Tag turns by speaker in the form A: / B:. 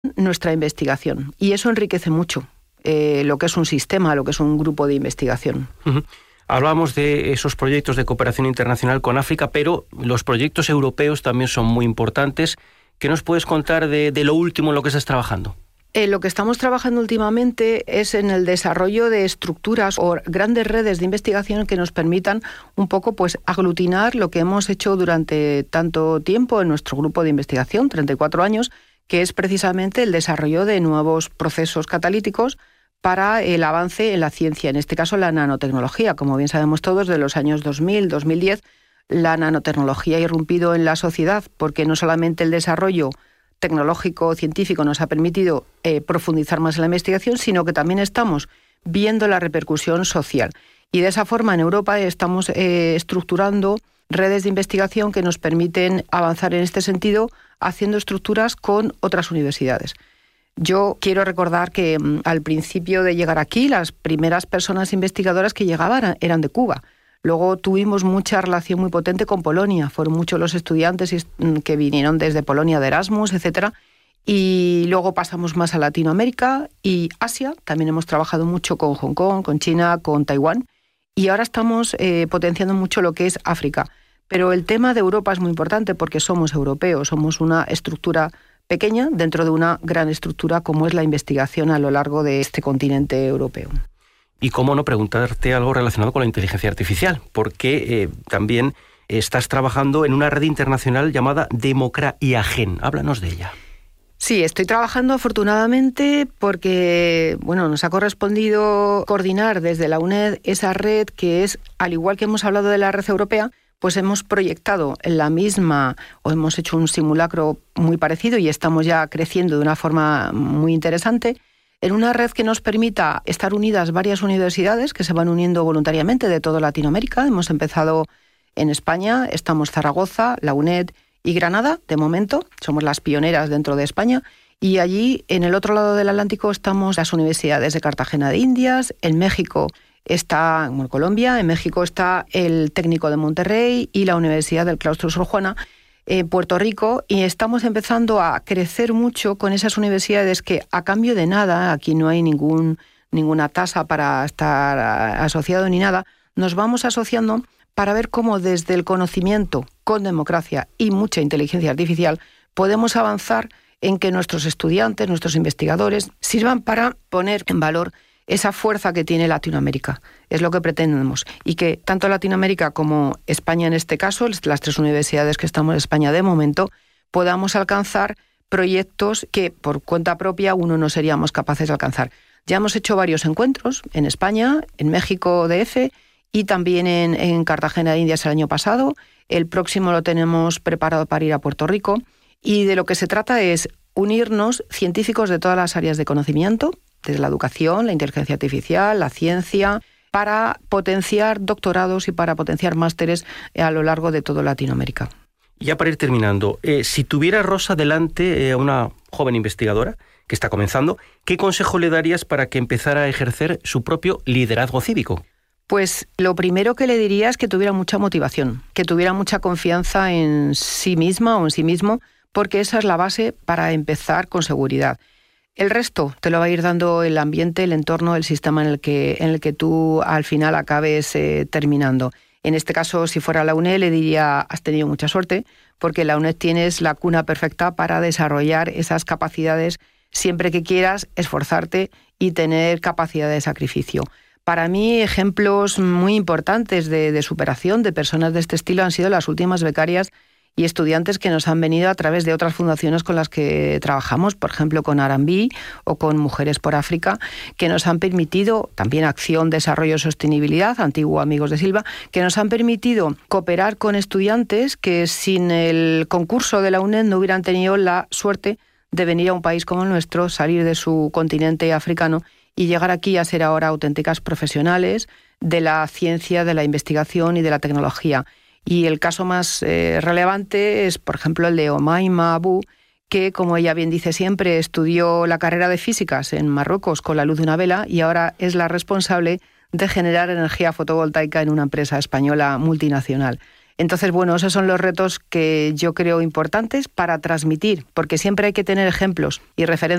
A: nuestra investigación. Y eso enriquece mucho lo que es un sistema, lo que es un grupo de investigación.
B: Uh-huh. Hablábamos de esos proyectos de cooperación internacional con África, pero los proyectos europeos también son muy importantes. ¿Qué nos puedes contar de lo último en lo que estás trabajando?
A: Lo que estamos trabajando últimamente es en el desarrollo de estructuras o grandes redes de investigación que nos permitan un poco pues aglutinar lo que hemos hecho durante tanto tiempo en nuestro grupo de investigación, 34 años, que es precisamente el desarrollo de nuevos procesos catalíticos para el avance en la ciencia, en este caso la nanotecnología. Como bien sabemos todos, de los años 2000, 2010, la nanotecnología ha irrumpido en la sociedad porque no solamente el desarrollo tecnológico, científico nos ha permitido profundizar más en la investigación, sino que también estamos viendo la repercusión social. Y de esa forma en Europa estamos estructurando redes de investigación que nos permiten avanzar en este sentido, haciendo estructuras con otras universidades. Yo quiero recordar que al principio de llegar aquí, las primeras personas investigadoras que llegaban eran de Cuba. Luego tuvimos mucha relación muy potente con Polonia. Fueron muchos los estudiantes que vinieron desde Polonia de Erasmus, etcétera. Y luego pasamos más a Latinoamérica y Asia. También hemos trabajado mucho con Hong Kong, con China, con Taiwán. Y ahora estamos potenciando mucho lo que es África. Pero el tema de Europa es muy importante porque somos europeos, somos una estructura pequeña dentro de una gran estructura como es la investigación a lo largo de este continente europeo.
B: Y cómo no preguntarte algo relacionado con la inteligencia artificial, porque también estás trabajando en una red internacional llamada Democra-IAGEN. Háblanos de ella.
A: Sí, estoy trabajando afortunadamente porque nos ha correspondido coordinar desde la UNED esa red que es, al igual que hemos hablado de la red europea, pues hemos proyectado en la misma, o hemos hecho un simulacro muy parecido y estamos ya creciendo de una forma muy interesante, en una red que nos permita estar unidas varias universidades que se van uniendo voluntariamente de toda Latinoamérica. Hemos empezado en España, estamos Zaragoza, la UNED y Granada, de momento, somos las pioneras dentro de España, y allí, en el otro lado del Atlántico, estamos las universidades de Cartagena de Indias, en México está, en Colombia, en México está el Técnico de Monterrey y la Universidad del Claustro Sor Juana, Puerto Rico, y estamos empezando a crecer mucho con esas universidades que a cambio de nada, aquí no hay ninguna tasa para estar asociado ni nada, nos vamos asociando para ver cómo desde el conocimiento, con democracia y mucha inteligencia artificial, podemos avanzar en que nuestros estudiantes, nuestros investigadores, sirvan para poner en valor esa fuerza que tiene Latinoamérica. Es lo que pretendemos. Y que tanto Latinoamérica como España en este caso, las tres universidades que estamos en España de momento, podamos alcanzar proyectos que por cuenta propia uno no seríamos capaces de alcanzar. Ya hemos hecho varios encuentros en España, en México DF y también en Cartagena de Indias el año pasado. El próximo lo tenemos preparado para ir a Puerto Rico. Y de lo que se trata es unirnos científicos de todas las áreas de conocimiento, desde la educación, la inteligencia artificial, la ciencia, para potenciar doctorados y para potenciar másteres a lo largo de toda Latinoamérica.
B: Ya para ir terminando, si tuviera Rosa delante a una joven investigadora que está comenzando, ¿qué consejo le darías para que empezara a ejercer su propio liderazgo cívico?
A: Pues lo primero que le diría es que tuviera mucha motivación, que tuviera mucha confianza en sí misma o en sí mismo, porque esa es la base para empezar con seguridad. El resto te lo va a ir dando el ambiente, el entorno, el sistema en el que tú al final acabes terminando. En este caso, si fuera la UNED, le diría, has tenido mucha suerte, porque la UNED tienes la cuna perfecta para desarrollar esas capacidades siempre que quieras esforzarte y tener capacidad de sacrificio. Para mí, ejemplos muy importantes de superación de personas de este estilo han sido las últimas becarias y estudiantes que nos han venido a través de otras fundaciones con las que trabajamos, por ejemplo con Arambi o con Mujeres por África, que nos han permitido, también Acción, Desarrollo, Sostenibilidad, antiguo Amigos de Silva, que nos han permitido cooperar con estudiantes que sin el concurso de la UNED no hubieran tenido la suerte de venir a un país como el nuestro, salir de su continente africano y llegar aquí a ser ahora auténticas profesionales de la ciencia, de la investigación y de la tecnología. Y el caso más relevante es, por ejemplo, el de Omaima Abu, que, como ella bien dice siempre, estudió la carrera de físicas en Marruecos con la luz de una vela y ahora es la responsable de generar energía fotovoltaica en una empresa española multinacional. Entonces, bueno, esos son los retos que yo creo importantes para transmitir, porque siempre hay que tener ejemplos y referencias